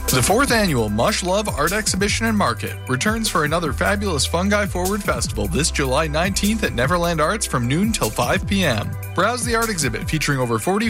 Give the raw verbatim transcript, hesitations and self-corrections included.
The fourth annual Mush Love Art Exhibition and Market returns for another fabulous Fungi Forward Festival this July nineteenth at Neverland Arts from noon till five p.m. Browse the art exhibit featuring over forty